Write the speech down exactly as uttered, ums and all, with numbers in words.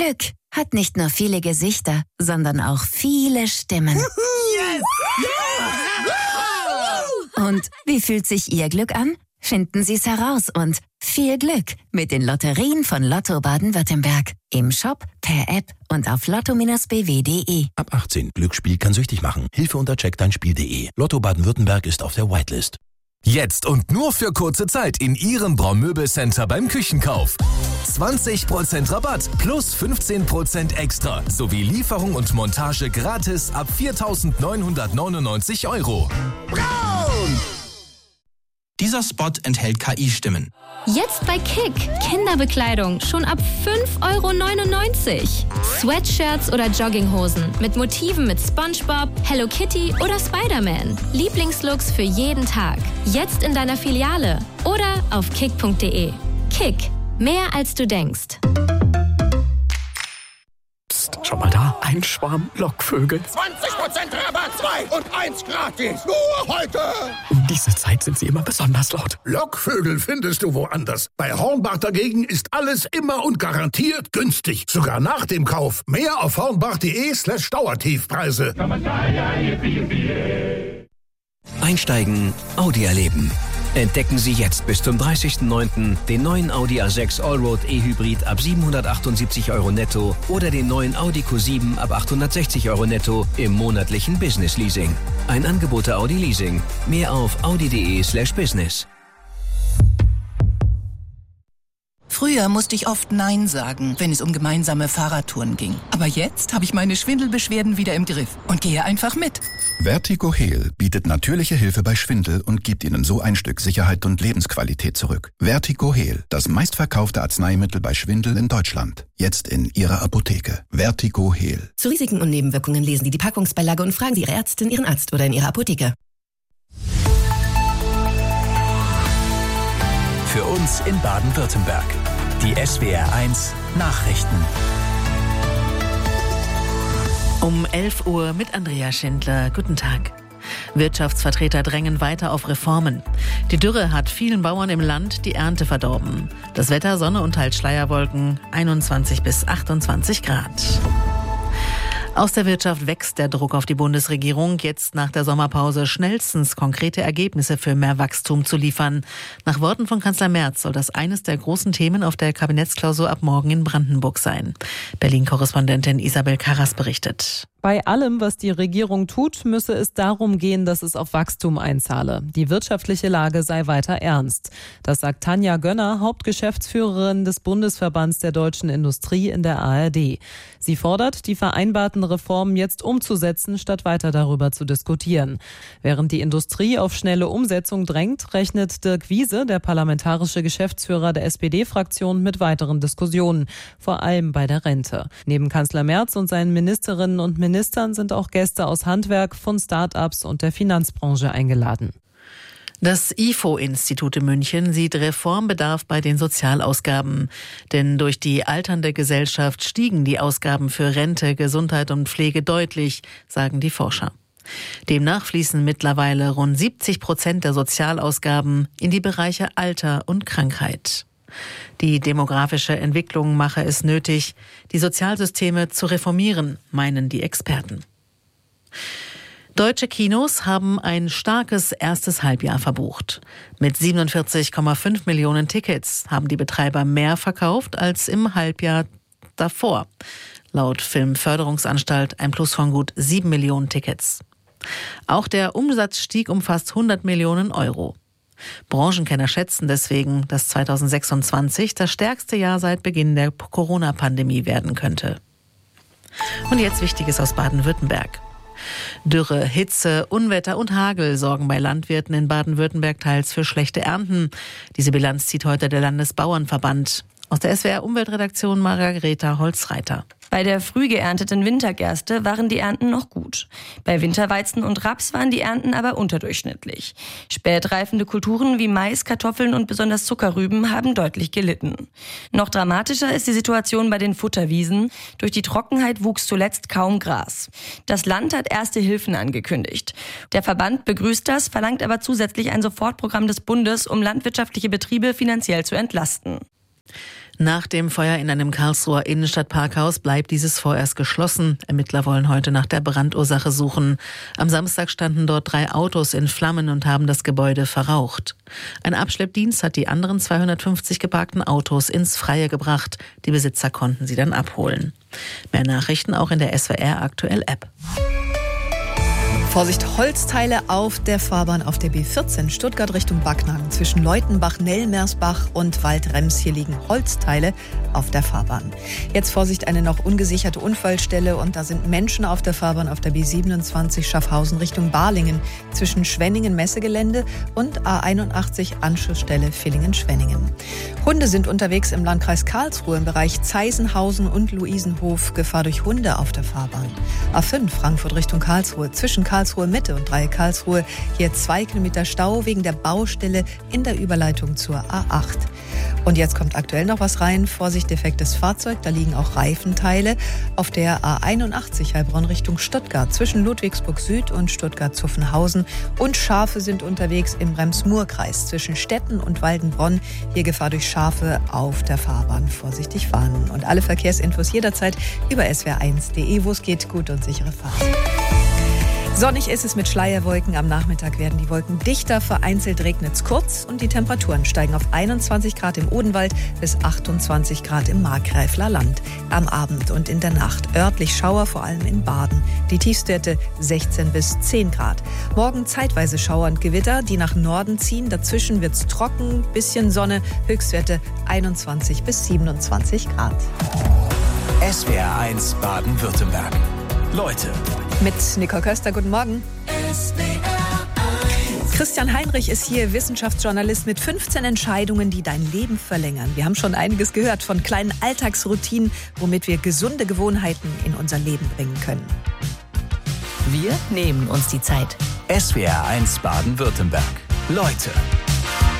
Glück hat nicht nur viele Gesichter, sondern auch viele Stimmen. Yes! Yeah! Und wie fühlt sich Ihr Glück an? Finden Sie es heraus und viel Glück mit den Lotterien von Lotto Baden-Württemberg. Im Shop, per App und auf lotto b w punkt de. Ab achtzehn. Glücksspiel kann süchtig machen. Hilfe unter check dein spiel punkt de. Lotto Baden-Württemberg ist auf der Whitelist. Jetzt und nur für kurze Zeit in Ihrem Braun-Möbel-Center beim Küchenkauf. zwanzig Prozent Rabatt plus fünfzehn Prozent extra sowie Lieferung und Montage gratis ab viertausendneunhundertneunundneunzig Euro. Braun! Dieser Spot enthält K I-Stimmen. Jetzt bei Kick. Kinderbekleidung schon ab fünf Euro neunundneunzig. Sweatshirts oder Jogginghosen mit Motiven mit SpongeBob, Hello Kitty oder Spider-Man. Lieblingslooks für jeden Tag. Jetzt in deiner Filiale oder auf kick punkt de. Kick. Mehr als du denkst. Psst, schau mal da. Ein Schwarm Lockvögel. zwanzig Prozent Rabatt, zwei und eins gratis. Nur heute. Um diese Zeit sind sie immer besonders laut. Lockvögel findest du woanders. Bei Hornbach dagegen ist alles immer und garantiert günstig. Sogar nach dem Kauf. Mehr auf hornbach.de slash Dauertiefpreise. Einsteigen, Audi erleben. Entdecken Sie jetzt bis zum dreißigsten neunten den neuen Audi A sechs Allroad E-Hybrid ab siebenhundertachtundsiebzig Euro netto oder den neuen Audi Q sieben ab achthundertsechzig Euro netto im monatlichen Business Leasing. Ein Angebot der Audi Leasing. Mehr auf audi.de slash business. Früher musste ich oft Nein sagen, wenn es um gemeinsame Fahrradtouren ging. Aber jetzt habe ich meine Schwindelbeschwerden wieder im Griff und gehe einfach mit. Vertigo Heal bietet natürliche Hilfe bei Schwindel und gibt Ihnen so ein Stück Sicherheit und Lebensqualität zurück. Vertigo Heal, das meistverkaufte Arzneimittel bei Schwindel in Deutschland. Jetzt in Ihrer Apotheke. Vertigo Heal. Zu Risiken und Nebenwirkungen lesen Sie die Packungsbeilage und fragen Sie Ihre Ärztin, Ihren Arzt oder in Ihrer Apotheke. Für uns in Baden-Württemberg. Die S W R eins Nachrichten. Um elf Uhr mit Andrea Schindler. Guten Tag. Wirtschaftsvertreter drängen weiter auf Reformen. Die Dürre hat vielen Bauern im Land die Ernte verdorben. Das Wetter, Sonne und teils Schleierwolken, einundzwanzig bis achtundzwanzig Grad. Aus der Wirtschaft wächst der Druck auf die Bundesregierung, jetzt nach der Sommerpause schnellstens konkrete Ergebnisse für mehr Wachstum zu liefern. Nach Worten von Kanzler Merz soll das eines der großen Themen auf der Kabinettsklausur ab morgen in Brandenburg sein. Berlin-Korrespondentin Isabel Karras berichtet. Bei allem, was die Regierung tut, müsse es darum gehen, dass es auf Wachstum einzahle. Die wirtschaftliche Lage sei weiter ernst. Das sagt Tanja Gönner, Hauptgeschäftsführerin des Bundesverbands der deutschen Industrie in der A R D. Sie fordert, die vereinbarten Reformen jetzt umzusetzen, statt weiter darüber zu diskutieren. Während die Industrie auf schnelle Umsetzung drängt, rechnet Dirk Wiese, der parlamentarische Geschäftsführer der S P D-Fraktion, mit weiteren Diskussionen, vor allem bei der Rente. Neben Kanzler Merz und seinen Ministerinnen und Ministern sind auch Gäste aus Handwerk, von Start-ups und der Finanzbranche eingeladen. Das I F O-Institut in München sieht Reformbedarf bei den Sozialausgaben. Denn durch die alternde Gesellschaft stiegen die Ausgaben für Rente, Gesundheit und Pflege deutlich, sagen die Forscher. Demnach fließen mittlerweile rund siebzig Prozent der Sozialausgaben in die Bereiche Alter und Krankheit. Die demografische Entwicklung mache es nötig, die Sozialsysteme zu reformieren, meinen die Experten. Deutsche Kinos haben ein starkes erstes Halbjahr verbucht. Mit siebenundvierzig Komma fünf Millionen Tickets haben die Betreiber mehr verkauft als im Halbjahr davor. Laut Filmförderungsanstalt ein Plus von gut sieben Millionen Tickets. Auch der Umsatz stieg um fast hundert Millionen Euro. Branchenkenner schätzen deswegen, dass zweitausendsechsundzwanzig das stärkste Jahr seit Beginn der Corona-Pandemie werden könnte. Und jetzt Wichtiges aus Baden-Württemberg. Dürre, Hitze, Unwetter und Hagel sorgen bei Landwirten in Baden-Württemberg teils für schlechte Ernten. Diese Bilanz zieht heute der Landesbauernverband. Aus der S W R-Umweltredaktion Margareta Holzreiter. Bei der früh geernteten Wintergerste waren die Ernten noch gut. Bei Winterweizen und Raps waren die Ernten aber unterdurchschnittlich. Spätreifende Kulturen wie Mais, Kartoffeln und besonders Zuckerrüben haben deutlich gelitten. Noch dramatischer ist die Situation bei den Futterwiesen. Durch die Trockenheit wuchs zuletzt kaum Gras. Das Land hat erste Hilfen angekündigt. Der Verband begrüßt das, verlangt aber zusätzlich ein Sofortprogramm des Bundes, um landwirtschaftliche Betriebe finanziell zu entlasten. Nach dem Feuer in einem Karlsruher Innenstadtparkhaus bleibt dieses vorerst geschlossen. Ermittler wollen heute nach der Brandursache suchen. Am Samstag standen dort drei Autos in Flammen und haben das Gebäude verraucht. Ein Abschleppdienst hat die anderen zweihundertfünfzig geparkten Autos ins Freie gebracht. Die Besitzer konnten sie dann abholen. Mehr Nachrichten auch in der S W R Aktuell App. Vorsicht, Holzteile auf der Fahrbahn auf der B vierzehn Stuttgart Richtung Backnang. Zwischen Leutenbach, Nellmersbach und Waldrems. Hier liegen Holzteile auf der Fahrbahn. Jetzt Vorsicht, eine noch ungesicherte Unfallstelle und da sind Menschen auf der Fahrbahn auf der B siebenundzwanzig Schaffhausen Richtung Balingen. Zwischen Schwenningen Messegelände und A einundachtzig Anschlussstelle Villingen-Schwenningen. Hunde sind unterwegs im Landkreis Karlsruhe im Bereich Zeisenhausen und Luisenhof. Gefahr durch Hunde auf der Fahrbahn. A fünf Frankfurt Richtung Karlsruhe. Zwischen Karlsruhe Mitte und Dreieck Karlsruhe. Hier zwei Kilometer Stau wegen der Baustelle in der Überleitung zur A acht. Und jetzt kommt aktuell noch was rein. Vorsicht, defektes Fahrzeug. Da liegen auch Reifenteile. Auf der A einundachtzig Heilbronn Richtung Stuttgart. Zwischen Ludwigsburg Süd und Stuttgart-Zuffenhausen. Und Schafe sind unterwegs im Rems-Murr-Kreis. Zwischen Stetten und Waldenbronn. Hier Gefahr durch Schafe auf der Fahrbahn. Vorsichtig fahren. Und alle Verkehrsinfos jederzeit über S W R eins punkt de, wo es geht. Gute und sichere Fahrt. Sonnig ist es mit Schleierwolken. Am Nachmittag werden die Wolken dichter, vereinzelt regnet es kurz und die Temperaturen steigen auf einundzwanzig Grad im Odenwald bis achtundzwanzig Grad im Markgräfler Land. Am Abend und in der Nacht örtlich Schauer, vor allem in Baden. Die Tiefstwerte sechzehn bis zehn Grad. Morgen zeitweise Schauer und Gewitter, die nach Norden ziehen. Dazwischen wird es trocken, bisschen Sonne, Höchstwerte einundzwanzig bis siebenundzwanzig Grad. S W R eins Baden-Württemberg. Leute. Mit Nicole Köster, guten Morgen. Christian Heinrich ist hier, Wissenschaftsjournalist mit fünfzehn Entscheidungen, die dein Leben verlängern. Wir haben schon einiges gehört von kleinen Alltagsroutinen, womit wir gesunde Gewohnheiten in unser Leben bringen können. Wir nehmen uns die Zeit. S W R eins Baden-Württemberg. Leute.